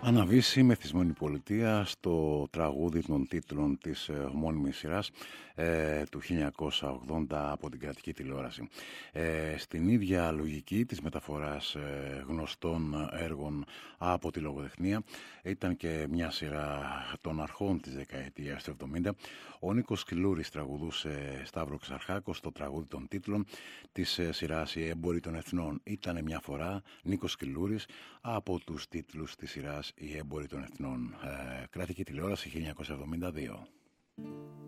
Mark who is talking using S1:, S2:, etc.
S1: Αναβήσει μεθυσμένη πολιτεία στο τραγούδι των τίτλων της ομώνυμης σειράς του 1980 από την κρατική τηλεόραση. Στην ίδια λογική της μεταφοράς γνωστών έργων από τη λογοτεχνία ήταν και μια σειρά των αρχών της δεκαετίας του 70. Ο Νίκος Κυλούρης τραγουδούσε Σταύρο Ξαρχάκο στο τραγούδι των τίτλων της σειράς «Οι έμποροι των εθνών». Ήταν μια φορά Νίκος Κυλούρης από τους τίτλους της σειράς «Οι έμποροι των εθνών». Κρατική τηλεόραση 1972.